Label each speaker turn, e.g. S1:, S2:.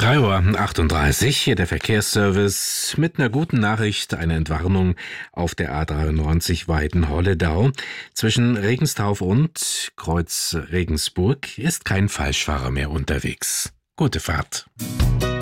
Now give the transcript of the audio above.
S1: 3:38 Uhr, hier der Verkehrsservice mit einer guten Nachricht, eine Entwarnung auf der A93 Weiden-Holledau. Zwischen Regenstauf und Kreuz Regensburg ist kein Falschfahrer mehr unterwegs. Gute Fahrt.